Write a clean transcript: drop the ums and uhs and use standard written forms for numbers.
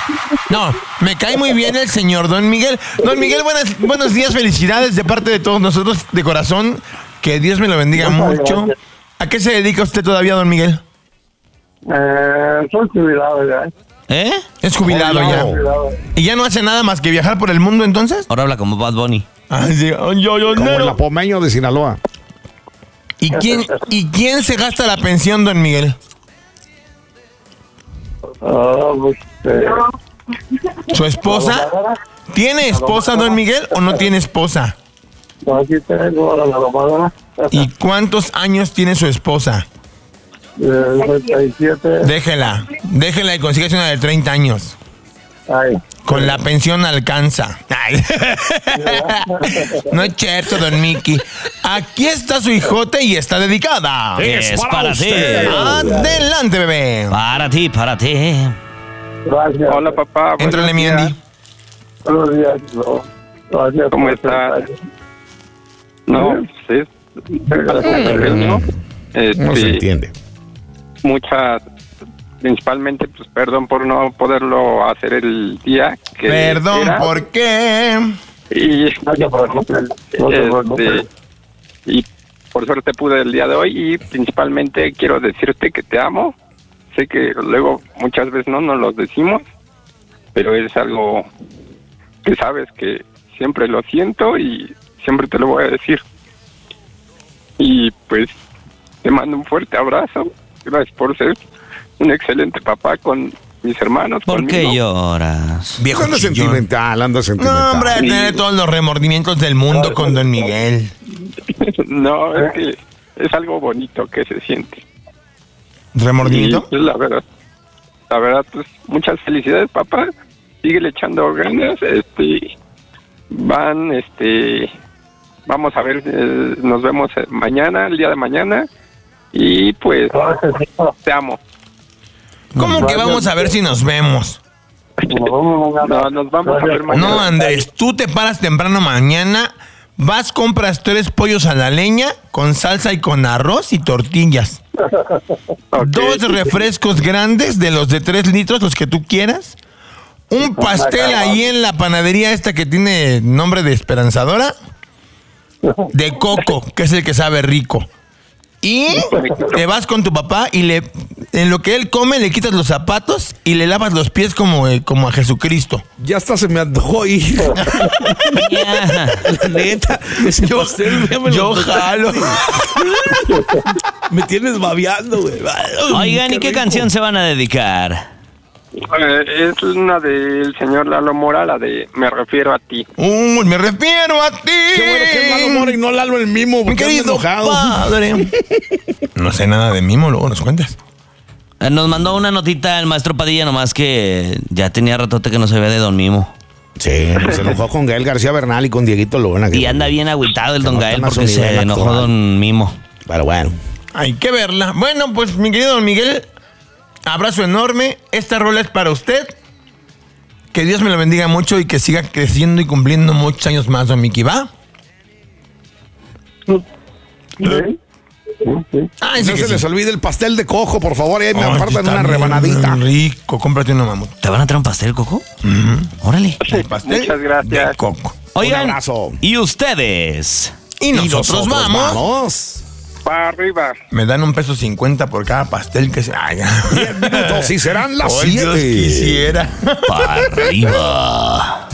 No, me cae muy bien el señor Don Miguel. Don Miguel, buenos días, felicidades de parte de todos nosotros de corazón. Que Dios me lo bendiga mucho. Gracias. ¿A qué se dedica usted todavía, Don Miguel? Soy jubilado ya. Es jubilado ya. ¿Y ya no hace nada más que viajar por el mundo entonces? Ahora habla como Bad Bunny. Ah, sí. Como el apomeño de Sinaloa. ¿Y quién se gasta la pensión, Don Miguel? ¿Su esposa? ¿Tiene esposa, Don Miguel, o no tiene esposa? No, aquí tengo la domadora. ¿Y cuántos años tiene su esposa? 97. Déjela y consíguese una de 30 años. Ay. Con la pensión alcanza. Ay. No es cierto, Don Mickey. Aquí está su hijote y está dedicada. Es para ti. Adelante, bebé. Para ti. Gracias. Hola, papá. Éntrale, mi Andy. Buenos días. Gracias. ¿Cómo estás? No, sí. ¿No? No se entiende. Principalmente, pues perdón por no poderlo hacer el día que Perdón, era. ¿por qué? Y, No te preocupes. y por suerte pude el día de hoy y principalmente quiero decirte que te amo. Sé que luego muchas veces no nos lo decimos, pero es algo que sabes que siempre lo siento y siempre te lo voy a decir. Y pues te mando un fuerte abrazo. Gracias por ser un excelente papá con mis hermanos. ¿Por qué conmigo. lloras? Viejo Anda chillón. sentimental, anda sentimental. No, hombre, tener todos los remordimientos del mundo con Don Miguel. No, es que es algo bonito que se siente. ¿Remordimiento? Y, pues, la verdad, pues muchas felicidades, papá. Síguele echando ganas. Vamos a ver, nos vemos mañana, el día de mañana. Y pues, te amo. ¿Cómo que vamos a ver si nos vemos? No, nos vamos a ver mañana. No, Andrés, tú te paras temprano mañana, vas, compras 3 pollos a la leña con salsa y con arroz y tortillas. Ok. 2 refrescos grandes de los de 3 litros, los que tú quieras. Un pastel ahí en la panadería esta que tiene nombre de Esperanzadora. De coco, que es el que sabe rico. Y te vas con tu papá y en lo que él come le quitas los zapatos y le lavas los pies como a Jesucristo. Ya hasta se me antojó ir. La neta, ese pastel ya me lo Yo jalo. Me tienes babeando, güey. Oigan, ¿y qué canción se van a dedicar? Es una del señor Lalo Mora, la de Me refiero a ti. Me refiero a ti. Qué bueno que es Lalo Mora y no Lalo el Mimo, Mi porque anda querido enojado. padre. No sé nada de mimo, luego nos cuentas. Nos mandó una notita el maestro Padilla, nomás que ya tenía ratote que no se ve de Don Mimo. Sí, se enojó con Gael García Bernal y con Dieguito Luna. Y anda bien agüitado el que Don no Gael están a su porque nivel se enojó actual. Don Mimo. Pero bueno. Hay que verla. Bueno, pues mi querido Don Miguel, abrazo enorme. Esta rola es para usted. Que Dios me lo bendiga mucho y que siga creciendo y cumpliendo muchos años más, Don Mickey, ¿va? Ay, sí No que se sí. les olvide el pastel de cojo, por favor, y ahí me Ay, apartan está una bien rebanadita. rico, cómprate una mamut. ¿Te van a traer un pastel, Coco? Órale. El pastel Muchas gracias. de coco. Oigan, abrazo. ¿y ustedes? Y nosotros vamos. Para arriba. Me dan $1.50 por cada pastel que se haga. 10 minutos y serán las Ay, Dios 7. quisiera. Para arriba.